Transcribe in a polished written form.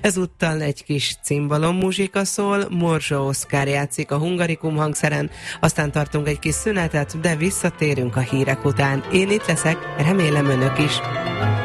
Ezúttal egy kis cimbalom-muzsika szól, Morzsa Oszkár játszik a Hungarikum hangszeren, aztán tartunk egy kis szünetet, de visszatérünk a hírek után. Én itt leszek, remélem önök is.